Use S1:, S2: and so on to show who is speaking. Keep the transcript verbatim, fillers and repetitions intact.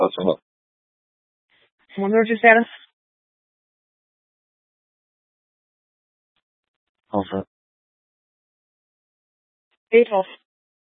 S1: That's what.
S2: What's your status?
S1: Also.
S2: eight twelve.